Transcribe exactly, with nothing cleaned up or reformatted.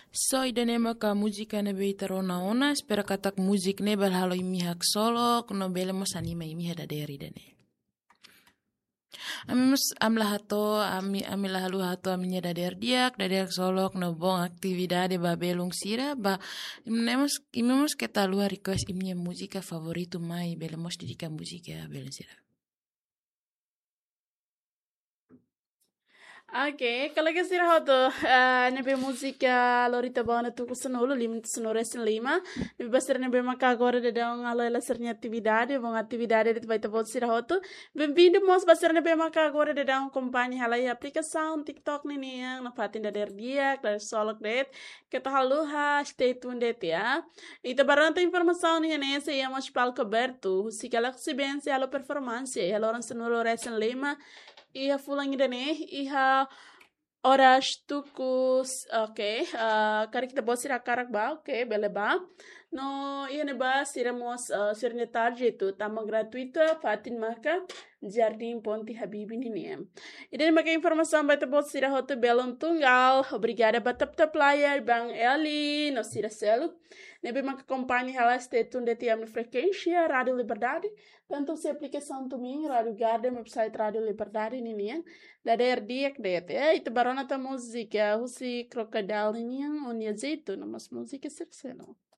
So idanema ka muzika ne be tarona ona, spera katak muzik ne bel halo imihak solo, kuno bele mos anima imiha daderi dane. Ami mus amla hato, ami ami lahalu hato aminya dader diak, dader solo kuno bong aktividade ba belung sira, ba imnemos imemos kita luar request imnya muzika favorito mai bele mos didika muzika belung sira. Oke, kalau que será hoto, uh, nebe música lorita bana tu kusanolo lim sonora sen lima, nebe basir nebe maka agora de dão alo ela sernya atividade, bom atividade de vai ter será hoto. Bem-vindo mos basir nebe maka agora de dão companhia hala e aplicação TikTok nini yang na patin da der dia, dar solok det, que tá haluha, stay tuned det ya. E tá baranta informação ni nesse e amos palco aberto, se que ela se bem se alo performance, ela oran sonora sen lima. Iha fulang idane, iha horas tukus, ok, uh, kari kita bawa sira karak ba, ok, bele ba. No, iha ne ba sira mos uh, sira tarde itu, tama gratuita, fatin maka, Jardim Ponte Habibi nini. Idane maka informação baita bawa sira hoto belon tunggal, obrigada batap-tap player, bang Eli, no sira selo. Nebe maka companhia ela stay tuned de tiam frequência, Rádio Liberdade, tanto se aplicação também, Rádio Garden, website Rádio Liberdade nini. Da der dia que det, eh, itu barona ta música, usi crocodile nini, unia jeito, namas música serceno.